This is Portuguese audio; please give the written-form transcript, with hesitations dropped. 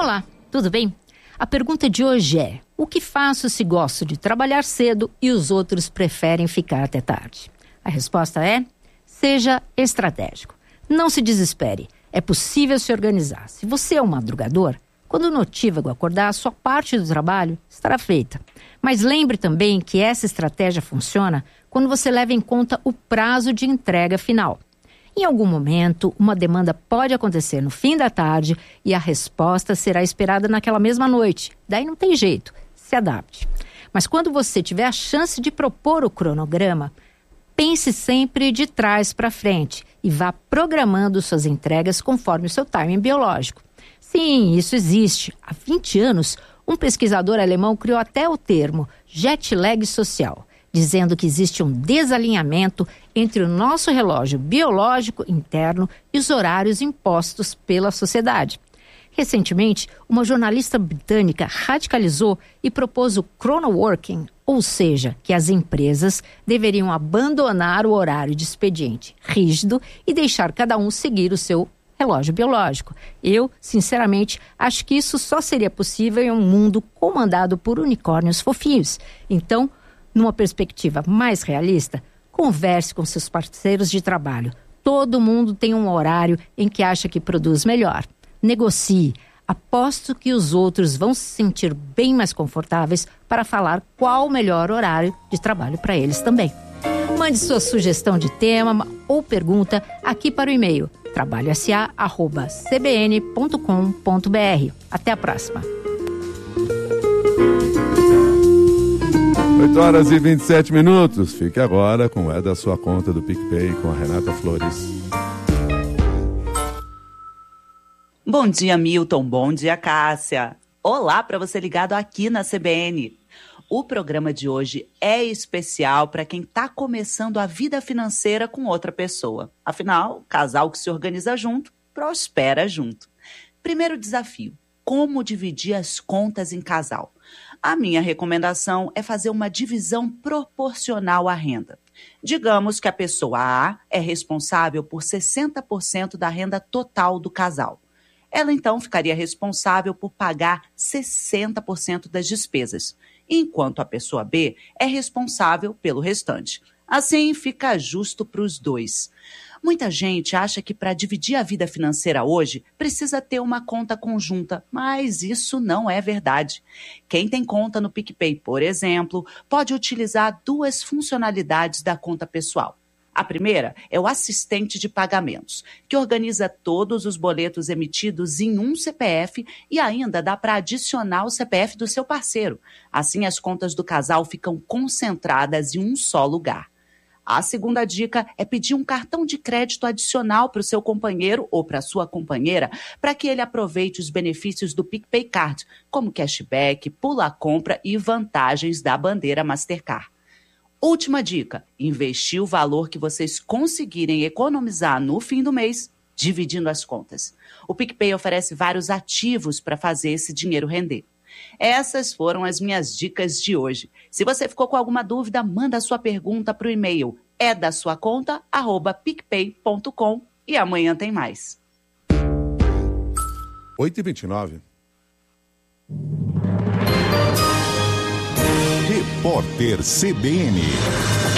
Olá, tudo bem? A pergunta de hoje é: o que faço se gosto de trabalhar cedo e os outros preferem ficar até tarde? A resposta é: seja estratégico. Não se desespere, é possível se organizar. Se você é um madrugador, quando o notívago acordar, a sua parte do trabalho estará feita. Mas lembre também que essa estratégia funciona quando você leva em conta o prazo de entrega final. Em algum momento, uma demanda pode acontecer no fim da tarde e a resposta será esperada naquela mesma noite. Daí não tem jeito, se adapte. Mas quando você tiver a chance de propor o cronograma, pense sempre de trás para frente e vá programando suas entregas conforme o seu timing biológico. Sim, isso existe. Há 20 anos, um pesquisador alemão criou até o termo jet lag social, dizendo que existe um desalinhamento entre o nosso relógio biológico interno e os horários impostos pela sociedade. Recentemente, uma jornalista britânica radicalizou e propôs o chronoworking, ou seja, que as empresas deveriam abandonar o horário de expediente rígido e deixar cada um seguir o seu relógio biológico. Eu, sinceramente, acho que isso só seria possível em um mundo comandado por unicórnios fofinhos. Então, numa perspectiva mais realista, converse com seus parceiros de trabalho. Todo mundo tem um horário em que acha que produz melhor. Negocie. Aposto que os outros vão se sentir bem mais confortáveis para falar qual o melhor horário de trabalho para eles também. Mande sua sugestão de tema ou pergunta aqui para o e-mail trabalhosa@cbn.com.br. Até a próxima. 8h27. Fique agora com o É da Sua Conta do PicPay com a Renata Flores. Bom dia, Milton. Bom dia, Cássia. Olá para você ligado aqui na CBN. O programa de hoje é especial para quem está começando a vida financeira com outra pessoa. Afinal, casal que se organiza junto, prospera junto. Primeiro desafio: como dividir as contas em casal? A minha recomendação é fazer uma divisão proporcional à renda. Digamos que a pessoa A é responsável por 60% da renda total do casal. Ela então ficaria responsável por pagar 60% das despesas, enquanto a pessoa B é responsável pelo restante. Assim, fica justo para os dois. Muita gente acha que para dividir a vida financeira hoje precisa ter uma conta conjunta, mas isso não é verdade. Quem tem conta no PicPay, por exemplo, pode utilizar duas funcionalidades da conta pessoal. A primeira é o assistente de pagamentos, que organiza todos os boletos emitidos em um CPF e ainda dá para adicionar o CPF do seu parceiro. Assim, as contas do casal ficam concentradas em um só lugar. A segunda dica é pedir um cartão de crédito adicional para o seu companheiro ou para a sua companheira, para que ele aproveite os benefícios do PicPay Card, como cashback, pula-compra e vantagens da bandeira Mastercard. Última dica: investir o valor que vocês conseguirem economizar no fim do mês, dividindo as contas. O PicPay oferece vários ativos para fazer esse dinheiro render. Essas foram as minhas dicas de hoje. Se você ficou com alguma dúvida, manda a sua pergunta para o e-mail edasuaconta@picpay.com e amanhã tem mais. 8h29. Repórter CBN.